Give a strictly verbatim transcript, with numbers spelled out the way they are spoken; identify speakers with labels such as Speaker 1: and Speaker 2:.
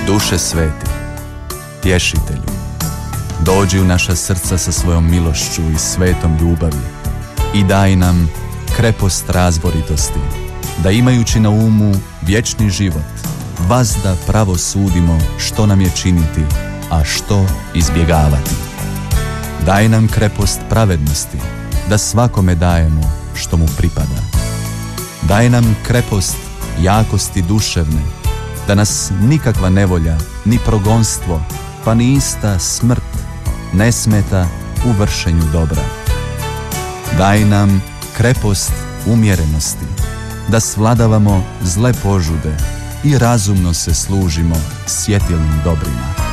Speaker 1: Duše sveti, tješitelju, dođi u naša srca sa svojom milošću i svetom ljubavi i daj nam krepost razboritosti, da imajući na umu vječni život, vazda pravo sudimo što nam je činiti, a što izbjegavati. Daj nam krepost pravednosti, da svakome dajemo što mu pripada. Daj nam krepost jakosti duševne, da nas nikakva nevolja, ni progonstvo, pa ni ista smrt ne smeta u vršenju dobra. Daj nam krepost umjerenosti, da svladavamo zle požude i razumno se služimo sjetilnim dobrima.